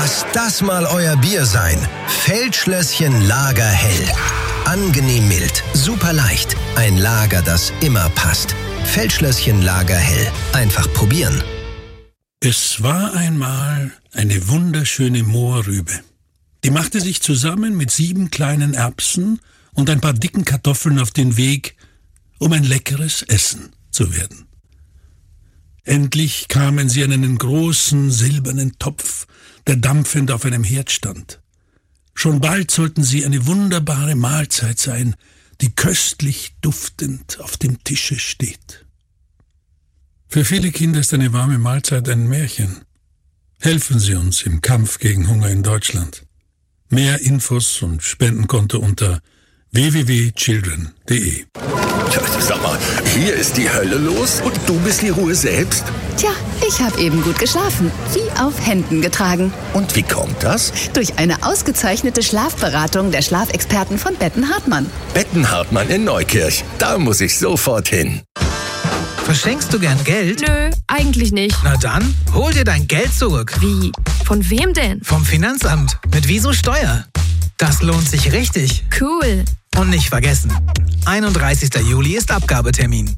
Lasst das mal euer Bier sein. Feldschlösschen Lager Hell. Angenehm mild, super leicht. Ein Lager, das immer passt. Feldschlösschen Lager Hell. Einfach probieren. Es war einmal eine wunderschöne Mohrrübe. Die machte sich zusammen mit 7 kleinen Erbsen und ein paar dicken Kartoffeln auf den Weg, um ein leckeres Essen zu werden. Endlich kamen sie an einen großen silbernen Topf, der dampfend auf einem Herd stand. Schon bald sollten sie eine wunderbare Mahlzeit sein, die köstlich duftend auf dem Tische steht. Für viele Kinder ist eine warme Mahlzeit ein Märchen. Helfen Sie uns im Kampf gegen Hunger in Deutschland. Mehr Infos und Spendenkonto unter www.children.de. Sag mal, hier ist die Hölle los und du bist die Ruhe selbst? Tja, ich habe eben gut geschlafen, wie auf Händen getragen. Und wie kommt das? Durch eine ausgezeichnete Schlafberatung der Schlafexperten von Betten Hartmann. Betten Hartmann in Neukirch, da muss ich sofort hin. Verschenkst du gern Geld? Nö, eigentlich nicht. Na dann, hol dir dein Geld zurück. Wie? Von wem denn? Vom Finanzamt. Mit Wieso Steuer. Das lohnt sich richtig. Cool. Und nicht vergessen, 31. Juli ist Abgabetermin.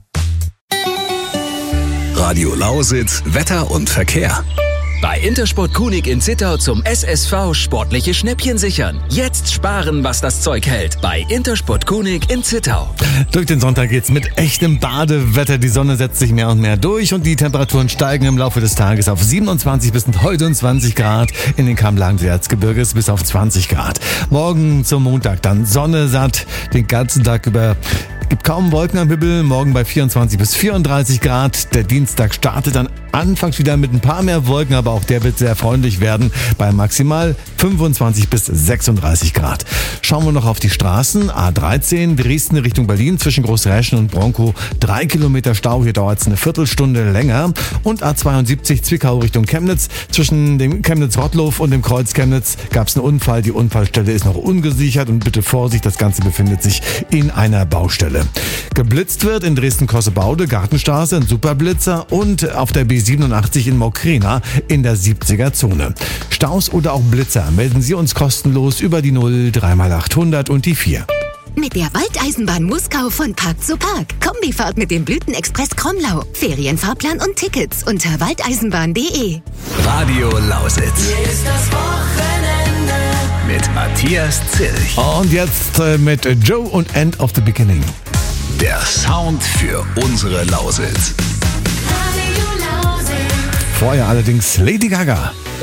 Radio Lausitz, Wetter und Verkehr. Bei Intersport Kunig in Zittau zum SSV sportliche Schnäppchen sichern. Jetzt sparen, was das Zeug hält. Bei Intersport Kunig in Zittau. Durch den Sonntag geht's mit echtem Badewetter. Die Sonne setzt sich mehr und mehr durch und die Temperaturen steigen im Laufe des Tages auf 27 bis 29 Grad. In den Kammlagen des Erzgebirges bis auf 20 Grad. Morgen zum Montag dann Sonne satt. Den ganzen Tag über gibt kaum Wolken am Himmel. Morgen bei 24 bis 34 Grad. Der Dienstag startet dann anfangs wieder mit ein paar mehr Wolken, aber auch der wird sehr freundlich werden bei maximal 25 bis 36 Grad. Schauen wir noch auf die Straßen. A13 Dresden Richtung Berlin zwischen Großräschen und Bronkow 3 Kilometer Stau. Hier dauert es eine Viertelstunde länger. Und A72 Zwickau Richtung Chemnitz. Zwischen dem Chemnitz-Rottlow und dem Kreuz Chemnitz gab es einen Unfall. Die Unfallstelle ist noch ungesichert und bitte Vorsicht, das Ganze befindet sich in einer Baustelle. Geblitzt wird in Dresden-Kossebaude, Gartenstraße, ein Superblitzer und auf der B87 in Mokrena in der 70er-Zone. Staus oder auch Blitzer melden Sie uns kostenlos über die 0 3x800 und die 4. Mit der Waldeisenbahn Muskau von Park zu Park. Kombifahrt mit dem Blütenexpress Kromlau. Ferienfahrplan und Tickets unter waldeisenbahn.de. Radio Lausitz. Hier ist das Wochenende. Mit Matthias Zilch. Und jetzt mit Joe und End of the Beginning. Der Sound für unsere Lausitz. Radio Lausitz. Vorher allerdings Lady Gaga.